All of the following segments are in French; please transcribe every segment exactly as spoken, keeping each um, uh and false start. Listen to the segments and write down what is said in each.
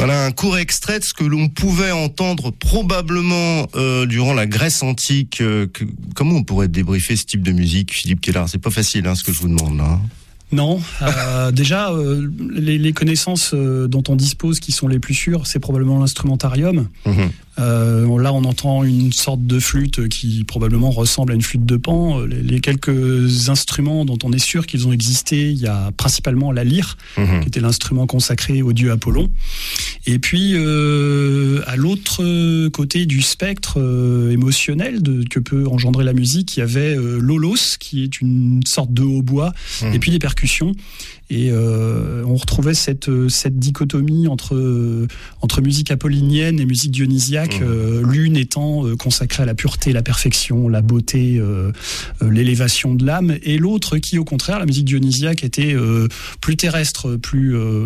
Voilà un court extrait de ce que l'on pouvait entendre probablement euh, durant la Grèce antique. Euh, que, comment on pourrait débriefer ce type de musique, Philippe Keller? C'est pas facile, hein, ce que je vous demande là. Non, euh, déjà euh, les, les connaissances euh, dont on dispose qui sont les plus sûres, c'est probablement l'instrumentarium. Mmh. Euh, là, on entend une sorte de flûte qui probablement ressemble à une flûte de Pan. Les, les quelques instruments dont on est sûr qu'ils ont existé, il y a principalement la lyre, mmh. qui était l'instrument consacré au dieu Apollon. Et puis, euh, à l'autre côté du spectre euh, émotionnel de, que peut engendrer la musique, il y avait euh, l'holos, qui est une sorte de hautbois, mmh. et puis les percussions. Et euh, on retrouvait cette, cette dichotomie entre, entre musique apollinienne et musique dionysiaque, mmh. euh, l'une étant euh, consacrée à la pureté, la perfection, la beauté, euh, euh, l'élévation de l'âme, et l'autre qui, au contraire, la musique dionysiaque était euh, plus terrestre, plus, euh,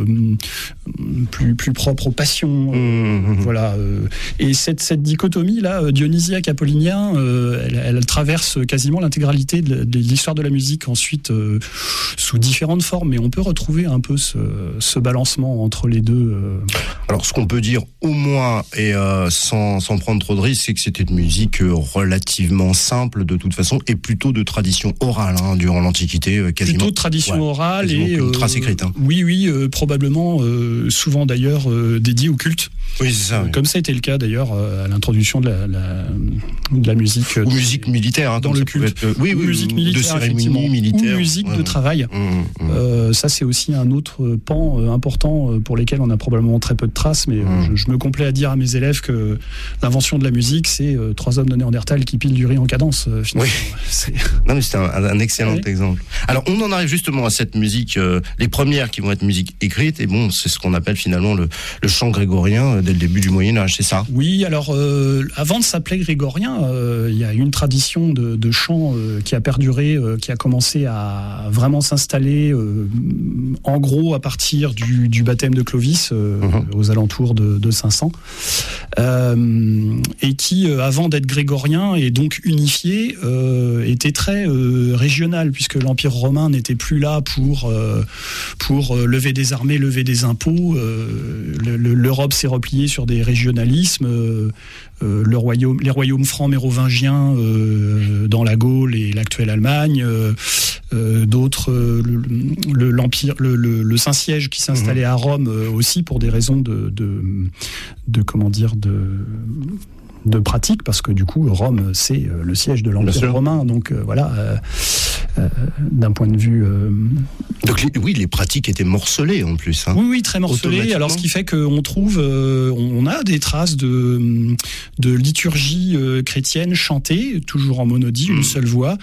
plus, plus propre aux passions. Euh, mmh. Voilà. Euh, et cette, cette dichotomie-là, dionysiaque-apollinien, euh, elle, elle traverse quasiment l'intégralité de, de l'histoire de la musique, ensuite euh, sous différentes formes, mais on peut retrouver un peu ce, ce balancement entre les deux. Euh... Alors, ce qu'on peut dire au moins, et euh, sans, sans prendre trop de risques, c'est que c'était une musique relativement simple de toute façon, et plutôt de tradition orale, hein, durant l'Antiquité, euh, quasiment. Plutôt de tradition ouais, orale et une trace euh, écrite. Hein. Oui, oui, euh, probablement, euh, souvent d'ailleurs euh, dédié au culte. Oui, c'est ça. Oui. Comme ça a été le cas d'ailleurs euh, à l'introduction de la, la, de la musique. Ou de, musique militaire, hein, dans le culte. Être, euh, oui, oui, musique militaire, de cérémonie militaire. Ou musique ouais, de travail. Mmh, mmh. Euh, ça, c'est aussi un autre pan euh, important euh, pour lesquels on a probablement très peu de traces, mais mmh. euh, je, je me complais à dire à mes élèves que l'invention de la musique, c'est euh, trois hommes de Néandertal qui pilent du riz en cadence. Euh, finalement. Oui. C'est... Non, mais c'est un, un excellent ouais. exemple. Alors, on en arrive justement à cette musique, euh, les premières qui vont être musique écrite, et bon, c'est ce qu'on appelle finalement le, le chant grégorien euh, dès le début du Moyen-Âge, c'est ça? Oui, alors, euh, avant de s'appeler grégorien, euh, il y a une tradition de, de chant euh, qui a perduré, euh, qui a commencé à vraiment s'installer, euh, en gros, à partir du, du baptême de Clovis, euh, mmh. aux alentours de, de cinq cents, euh, et qui, euh, avant d'être grégorien et donc unifié, euh, était très euh, régional, puisque l'Empire romain n'était plus là pour, euh, pour euh, lever des armées, lever des impôts. Euh, le, le, L'Europe s'est repliée sur des régionalismes. Euh, euh, le royaume, les royaumes francs mérovingiens euh, dans la Gaule et l'actuelle Allemagne, euh, euh, d'autres, euh, le, le, l'Empire, le, le, le Saint-Siège qui s'installait mmh. à Rome euh, aussi pour des raisons de, de, de comment dire, de de pratique, parce que du coup Rome c'est le siège de l'Empire romain, donc euh, voilà euh, euh, d'un point de vue euh... donc les, oui les pratiques étaient morcelées en plus hein. oui oui très morcelées, alors ce qui fait qu'on trouve euh, on a des traces de de liturgie euh, chrétienne chantée toujours en monodie, mmh. une seule voix,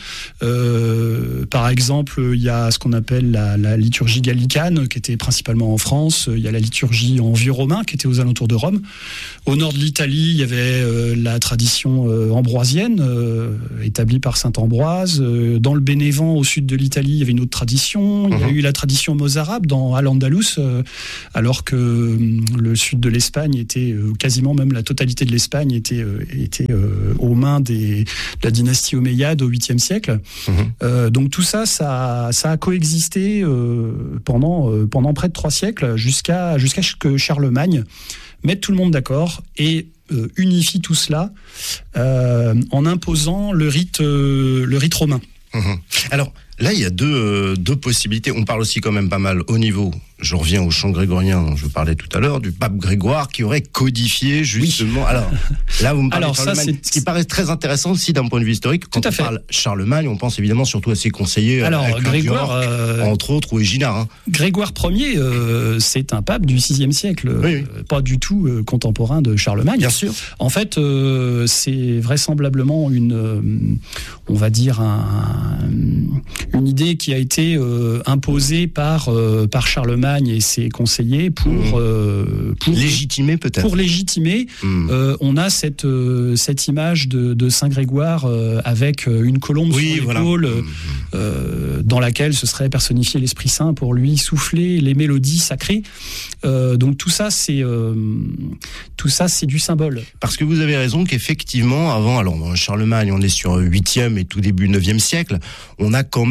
euh, par exemple il y a ce qu'on appelle la, la liturgie gallicane qui était principalement en France, il y a la liturgie en vieux romain qui était aux alentours de Rome, au nord de l'Italie il y avait euh, la tradition euh, ambroisienne euh, établie par saint Ambroise. Euh, dans le Bénévent, au sud de l'Italie, il y avait une autre tradition. Il y a eu la tradition mozarabe dans Al-Andalus, euh, alors que euh, le sud de l'Espagne était, euh, quasiment même la totalité de l'Espagne était, euh, était euh, aux mains des, de la dynastie omeyyade au huitième siècle. Mmh. Euh, donc tout ça, ça, ça a coexisté euh, pendant, euh, pendant près de trois siècles, jusqu'à, jusqu'à ce que Charlemagne mette tout le monde d'accord et Euh, unifie tout cela euh, en imposant le rite, euh, le rite romain. Mmh. Alors là, il y a deux, euh, deux possibilités. On parle aussi quand même pas mal au niveau, je reviens au chant grégorien dont je parlais tout à l'heure, du pape Grégoire qui aurait codifié justement... Oui. Alors là, vous me parlez de Charlemagne, ce qui paraît très intéressant aussi d'un point de vue historique. Quand tout à on fait. parle Charlemagne, on pense évidemment surtout à ses conseillers, alors, à Grégoire, euh, entre autres, ou Éginard. Hein. Grégoire Ier, euh, c'est un pape du sixième siècle, oui, oui. Euh, pas du tout euh, contemporain de Charlemagne. Bien sûr. En fait, euh, c'est vraisemblablement une, euh, on va dire, un, une idée qui a été euh, imposée par, euh, par Charlemagne et ses conseillers pour, mmh. euh, pour légitimer peut-être. Pour légitimer, mmh. euh, on a cette, euh, cette image de, de Saint Grégoire euh, avec une colombe oui, sur voilà. l'épaule, mmh. euh, dans laquelle se serait personnifié l'Esprit Saint pour lui souffler les mélodies sacrées. Euh, donc tout ça, c'est euh, tout ça, c'est du symbole. Parce que vous avez raison qu'effectivement, avant, alors dans Charlemagne, on est sur huitième et tout début neuvième siècle, on a quand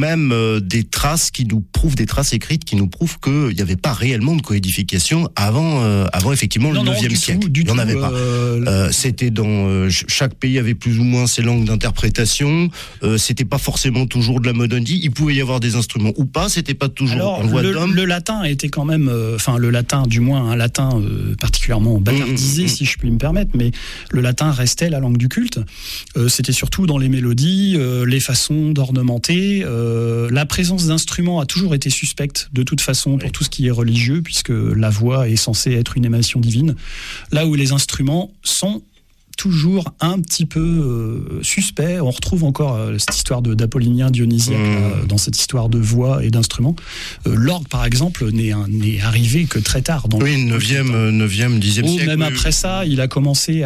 même euh, des traces qui nous prouvent, des traces écrites qui nous prouvent qu'il n'y avait pas réellement de coédification avant, euh, avant effectivement non, le neuvième siècle. Tout, Il n'y en avait pas. Euh... Euh, c'était dans euh, chaque pays avait plus ou moins ses langues d'interprétation. Euh, c'était pas forcément toujours de la monodie. Il pouvait y avoir des instruments ou pas. C'était pas toujours Alors, en voix le, d'homme. Le latin était quand même, enfin euh, le latin, du moins un latin euh, particulièrement bâtardisé, mmh, si je puis me permettre, mais le latin restait la langue du culte. Euh, c'était surtout dans les mélodies, euh, les façons d'ornementer. Euh, la présence d'instruments a toujours été suspecte de toute façon pour oui. tout ce qui est religieux, puisque la voix est censée être une émanation divine. Là où les instruments sont toujours un petit peu euh, suspect. On retrouve encore euh, cette histoire de, d'apollinien dionysiaque mmh. là, dans cette histoire de voix et d'instruments. Euh, l'orgue, par exemple, n'est, un, n'est arrivé que très tard. Dans oui, neuvième, dixième oh, siècle. Même après ça, il a commencé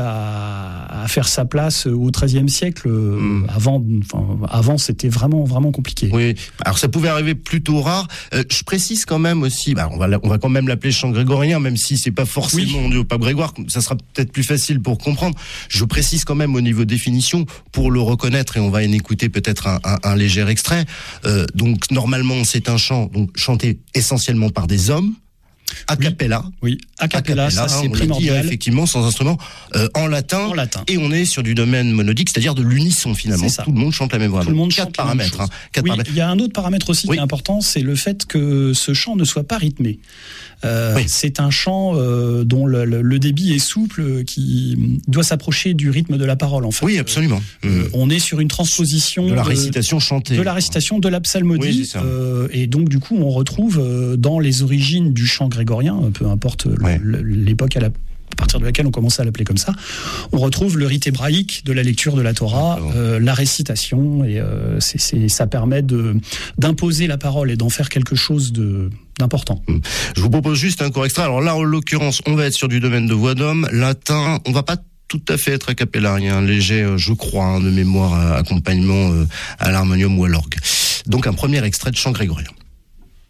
à, à faire sa place au treizième siècle. Mmh. Avant, avant, c'était vraiment, vraiment compliqué. Oui, alors ça pouvait arriver plutôt rare. Euh, je précise quand même aussi, bah, on, va, on va quand même l'appeler chant grégorien, même si c'est pas forcément oui. dû au pape Grégoire, ça sera peut-être plus facile pour comprendre. Je précise quand même au niveau définition, pour le reconnaître, et on va en écouter peut-être un, un, un léger extrait. Euh, donc normalement, c'est un chant donc, chanté essentiellement par des hommes, a cappella. Oui, a cappella, ça c'est primordial. Dit, effectivement, sans instrument, euh, en latin, en latin. Et on est sur du domaine monodique, c'est-à-dire de l'unisson finalement. Tout le monde chante la même voix. Tout le monde quatre chante paramètres. Hein, quatre oui, paramètres. Il y a un autre paramètre aussi oui. qui est important, c'est le fait que ce chant ne soit pas rythmé. Euh, oui. C'est un chant euh, dont le, le, le débit est souple, qui doit s'approcher du rythme de la parole. En fait. Oui, absolument. Euh, mmh. On est sur une transposition de la récitation chantée, de la récitation de la psalmodie, oui, euh, et donc du coup on retrouve euh, dans les origines du chant grégorien, peu importe ouais. l'époque à la à partir de laquelle on commençait à l'appeler comme ça, on retrouve le rite hébraïque de la lecture de la Torah, euh, la récitation, et euh, c'est, c'est, ça permet de, d'imposer la parole et d'en faire quelque chose de, d'important. Je vous propose juste un court extrait. Alors là, en l'occurrence, on va être sur du domaine de voix d'homme, latin, on va pas tout à fait être a cappella, il y a un léger, je crois, hein, de mémoire, accompagnement à l'harmonium ou à l'orgue. Donc un premier extrait de chant grégorien.